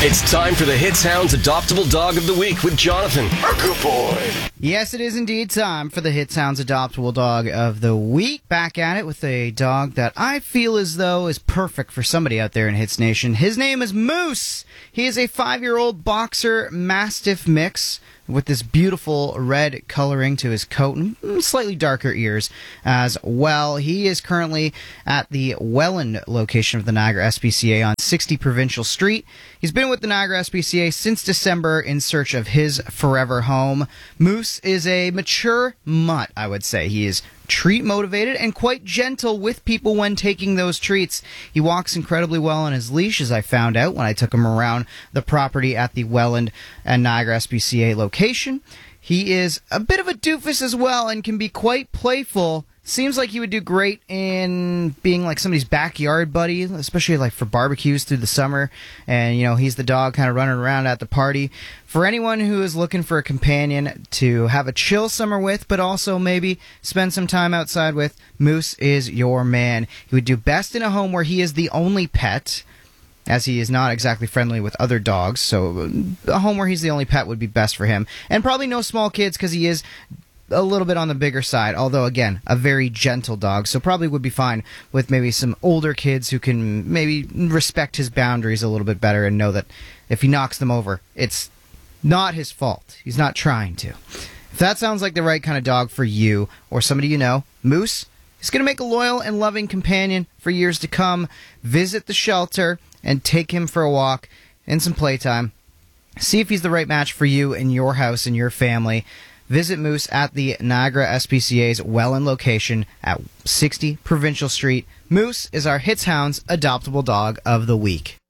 It's time for the Hits Hounds Adoptable Dog of the Week with Jonathan. Good boy. Yes, it is indeed time for the Hits Hounds Adoptable Dog of the Week. Back at it with a dog that I feel as though is perfect for somebody out there in Hits Nation. His name is Moose. He is a 5-year-old boxer mastiff mix with this beautiful red coloring to his coat and slightly darker ears as well. He is currently at the Welland location of the Niagara SPCA on 60 Provincial Street. He's been with the Niagara SPCA since December in search of his forever home. Moose is a mature mutt, I would say. He is treat motivated and quite gentle with people when taking those treats. He walks incredibly well on his leash, as I found out when I took him around the property at the Welland and Niagara SPCA location. He is a bit of a doofus as well and can be quite playful. Seems like he would do great in being like somebody's backyard buddy, especially like for barbecues through the summer. And, you know, he's the dog kind of running around at the party. For anyone who is looking for a companion to have a chill summer with, but also maybe spend some time outside with, Moose is your man. He would do best in a home where he is the only pet, as he is not exactly friendly with other dogs. So a home where he's the only pet would be best for him. And probably no small kids, because he is a little bit on the bigger side, although again a very gentle dog, so probably would be fine with maybe some older kids who can maybe respect his boundaries a little bit better and know that if he knocks them over, it's not his fault. He's not trying to. If that sounds like the right kind of dog for you or somebody you know, Moose is going to make a loyal and loving companion for years to come. Visit the shelter and take him for a walk and some playtime. See if he's the right match for you and your house and your family. Visit Moose at the Niagara SPCA's Welland location at 60 Provincial Street. Moose is our Hits Hounds Adoptable Dog of the Week.